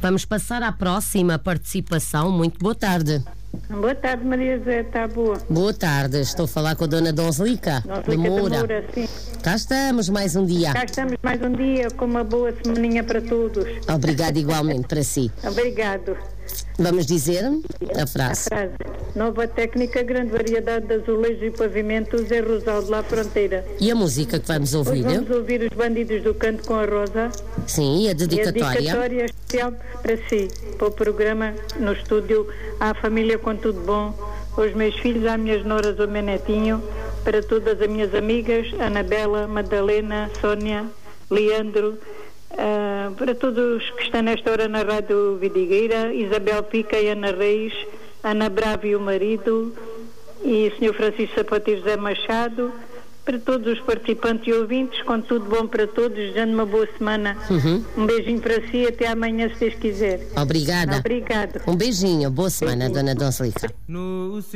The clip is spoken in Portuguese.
Vamos passar à próxima participação. Muito boa tarde. Boa tarde, Maria José, está boa? Boa tarde, estou a falar com a Dona Donzelica de Moura. Sim. Cá estamos mais um dia. Cá estamos mais um dia, com uma boa semaninha para todos. Obrigado igualmente para si. Obrigado. Vamos dizer a frase. Nova técnica, grande variedade de azulejos e pavimentos é Rosal de La Fronteira. E a música que vamos ouvir? Hoje vamos ouvir Os Bandidos do Canto com a Rosa. Sim, e a dedicatória? E a dedicatória especial para si, para o programa no estúdio, à família com tudo bom, aos meus filhos, às minhas noras, ao meu netinho, para todas as minhas amigas, Anabela, Madalena, Sónia, Leandro, para todos que estão nesta hora na Rádio Vidigueira, Isabel Pica e Ana Reis, Ana Bravo e o marido, e o Sr. Francisco Sapateiro José Machado, para todos os participantes e ouvintes, com tudo bom para todos, desejando uma boa semana. Um beijinho para si, até amanhã, se Deus quiser. Obrigada. Obrigado. Um beijinho, boa semana, Dona Donzelica.